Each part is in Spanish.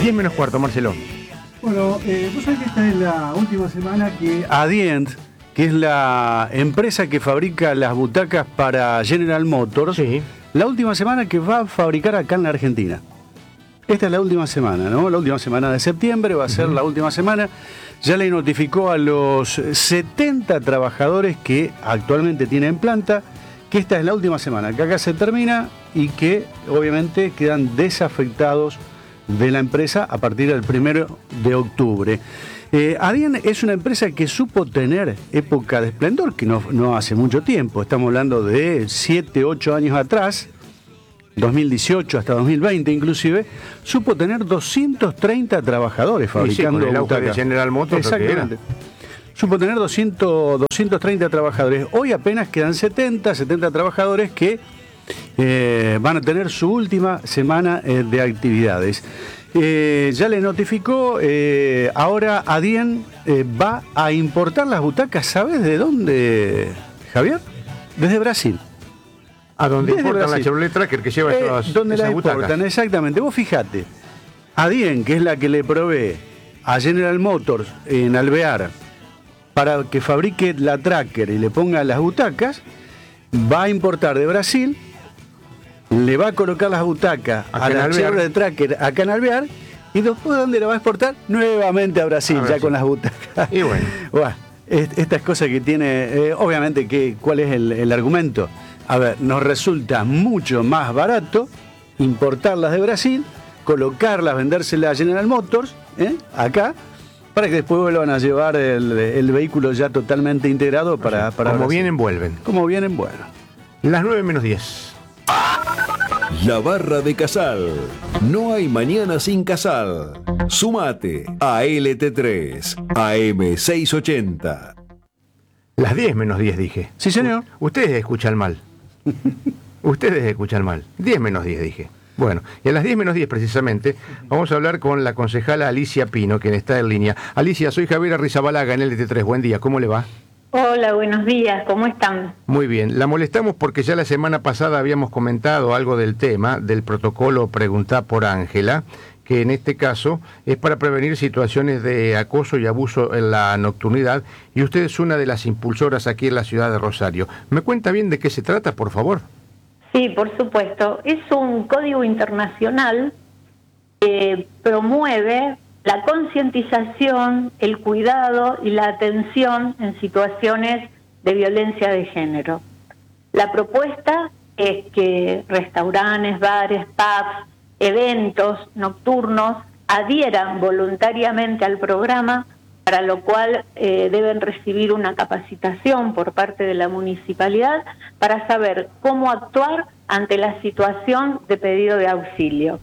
10 menos cuarto, Marcelo. Bueno, vos sabés que esta es la última semana que Adient, que es la empresa que fabrica las butacas para General Motors, Sí. la última semana que va a fabricar acá en la Argentina. Esta es la última semana, ¿no? La última semana de septiembre va a ser la última semana. Ya le notificó a los 70 trabajadores que actualmente tienen planta que esta es la última semana, que acá se termina y que obviamente quedan desafectados de la empresa a partir del 1 de octubre. Adient es una empresa que supo tener época de esplendor, que no hace mucho tiempo, estamos hablando de 7, 8 años atrás, 2018 hasta 2020 inclusive, supo tener 230 trabajadores fabricando con el auge butacas. de General Motors, Exactamente. Supo tener 230 trabajadores. Hoy apenas quedan 70 trabajadores que van a tener su última semana de actividades. Ya le notificó, ahora Adient va a importar las butacas, ¿sabes de dónde, Javier? Desde Brasil. A donde Desde importan la Brasil. Chevrolet Tracker que lleva ¿Dónde esas la butacas. importan? Exactamente. Vos fijate, Adient, que es la que le provee a General Motors en Alvear para que fabrique la Tracker y le ponga las butacas, va a importar de Brasil, le va a colocar las butacas Acá a en la Alvear. Chevrolet Tracker acá en Alvear y después ¿dónde la va a exportar? Nuevamente a Brasil, A ya Brasil. con las butacas. Y bueno. Bueno, estas cosas que tiene, obviamente, ¿cuál es el argumento? A ver, nos resulta mucho más barato importarlas de Brasil, colocarlas, vendérselas a General Motors, acá, para que después vuelvan a llevar el vehículo ya totalmente integrado para Como Brasil. vienen, vuelven. Como vienen, bueno. Las 9 menos 10. La Barra de Casal. No hay mañana sin Casal. Sumate a LT3, AM680. Las 10 menos 10 dije. Sí, señor. Ustedes escuchan mal. Ustedes escuchan mal. 10 menos 10 dije. Bueno, y a las 10 menos 10 precisamente vamos a hablar con la concejala Alicia Pino, quien está en línea. Alicia, soy Javier Arrizabalaga en LT3. Buen día, ¿cómo le va? Hola, buenos días, ¿cómo están? Muy bien, la molestamos porque ya la semana pasada habíamos comentado algo del tema, del protocolo Preguntá por Ángela, que en este caso es para prevenir situaciones de acoso y abuso en la nocturnidad, y usted es una de las impulsoras aquí en la ciudad de Rosario. ¿Me cuenta bien de qué se trata, por favor? Sí, por supuesto. Es un código internacional que promueve la concientización, el cuidado y la atención en situaciones de violencia de género. La propuesta es que restaurantes, bares, pubs, eventos nocturnos adhieran voluntariamente al programa, para lo cual deben recibir una capacitación por parte de la municipalidad para saber cómo actuar ante la situación de pedido de auxilio.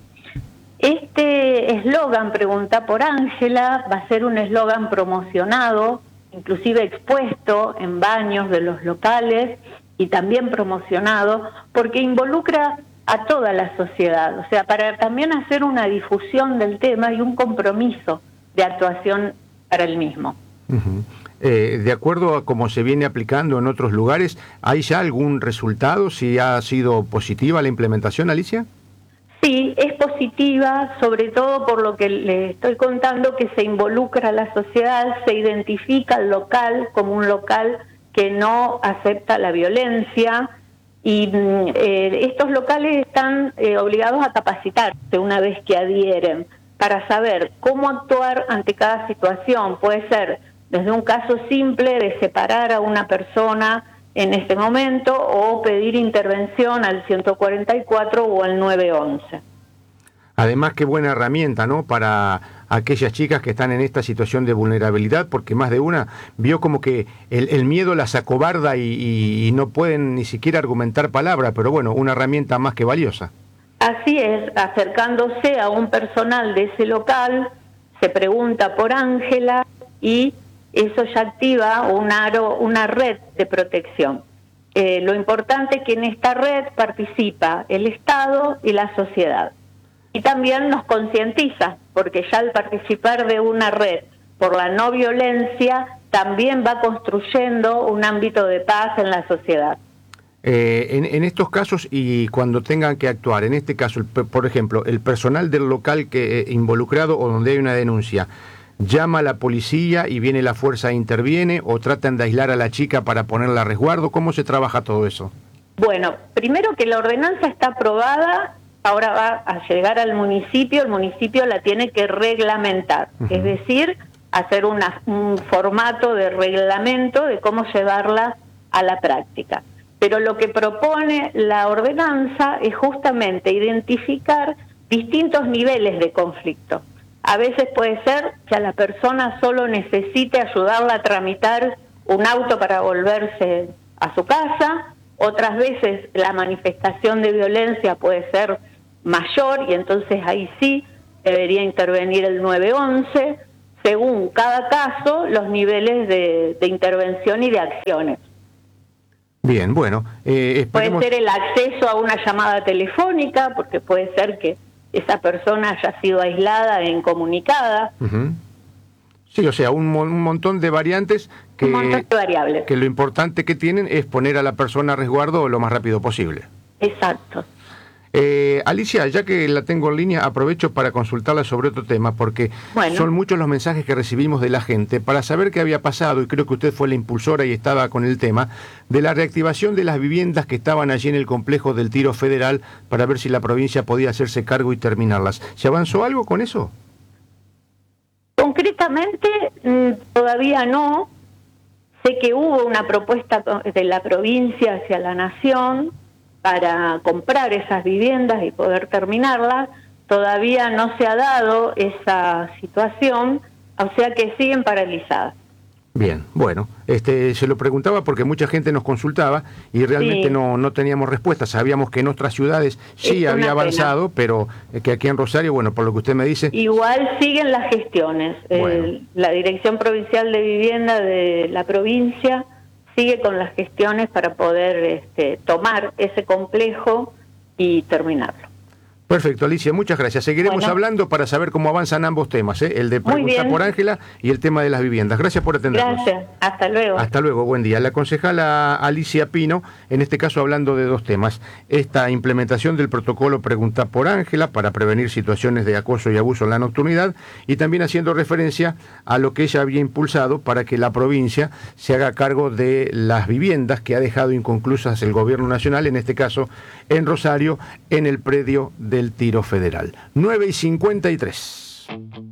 Este eslogan, Preguntá por Ángela, va a ser un eslogan promocionado, inclusive expuesto en baños de los locales y también promocionado, porque involucra a toda la sociedad, o sea, para también hacer una difusión del tema y un compromiso de actuación para el mismo. Uh-huh. De acuerdo a cómo se viene aplicando en otros lugares, ¿hay ya algún resultado? ¿Si ha sido positiva la implementación, Alicia? Sí, es positiva, sobre todo por lo que le estoy contando, que se involucra a la sociedad, se identifica el local como un local que no acepta la violencia, y estos locales están obligados a capacitarse una vez que adhieren para saber cómo actuar ante cada situación. Puede ser desde un caso simple de separar a una persona en este momento o pedir intervención al 144 o al 911. Además, qué buena herramienta, ¿no?, para aquellas chicas que están en esta situación de vulnerabilidad, porque más de una vio como que el miedo las acobarda y no pueden ni siquiera argumentar palabra, pero bueno, una herramienta más que valiosa. Así es, acercándose a un personal de ese local, se pregunta por Ángela y eso ya activa una red de protección. Lo importante es que en esta red participa el Estado y la sociedad. Y también nos concientiza, porque ya al participar de una red por la no violencia, también va construyendo un ámbito de paz en la sociedad. En estos casos y cuando tengan que actuar, en este caso, por ejemplo, el personal del local que involucrado o donde hay una denuncia, ¿llama a la policía y viene la fuerza e interviene o tratan de aislar a la chica para ponerla a resguardo? ¿Cómo se trabaja todo eso? Bueno, primero que la ordenanza está aprobada, ahora va a llegar al municipio, el municipio la tiene que reglamentar, es decir, hacer un formato de reglamento de cómo llevarla a la práctica. Pero lo que propone la ordenanza es justamente identificar distintos niveles de conflicto. A veces puede ser que a la persona solo necesite ayudarla a tramitar un auto para volverse a su casa, otras veces la manifestación de violencia puede ser mayor y entonces ahí sí debería intervenir el 911, según cada caso los niveles de intervención y de acciones. Bien, bueno, puede ser el acceso a una llamada telefónica, porque puede ser que esa persona haya sido aislada e incomunicada. Sí, o sea, un montón de variantes que, un montón de variables. Que lo importante que tienen es poner a la persona a resguardo lo más rápido posible. Exacto. Alicia, ya que la tengo en línea, aprovecho para consultarla sobre otro tema, porque son muchos los mensajes que recibimos de la gente para saber qué había pasado, y creo que usted fue la impulsora y estaba con el tema, de la reactivación de las viviendas que estaban allí en el complejo del Tiro Federal para ver si la provincia podía hacerse cargo y terminarlas. ¿Se avanzó algo con eso? Concretamente, todavía no. Sé que hubo una propuesta de la provincia hacia la nación para comprar esas viviendas y poder terminarlas. Todavía no se ha dado esa situación, o sea que siguen paralizadas. Bien, bueno, se lo preguntaba porque mucha gente nos consultaba y realmente no teníamos respuesta. Sabíamos que en otras ciudades sí había avanzado, pero que aquí en Rosario, bueno, por lo que usted me dice... Igual siguen las gestiones. Bueno. La Dirección Provincial de Vivienda de la provincia sigue con las gestiones para poder tomar ese complejo y terminarlo. Perfecto, Alicia, muchas gracias. Seguiremos hablando para saber cómo avanzan ambos temas, el de pregunta por Ángela y el tema de las viviendas. Gracias por atendernos. Gracias, hasta luego. Hasta luego, buen día. La concejala Alicia Pino, en este caso hablando de dos temas. Esta implementación del protocolo Pregunta por Ángela para prevenir situaciones de acoso y abuso en la nocturnidad, y también haciendo referencia a lo que ella había impulsado para que la provincia se haga cargo de las viviendas que ha dejado inconclusas el gobierno nacional, en este caso en Rosario, en el predio del Tiro Federal. 9:53.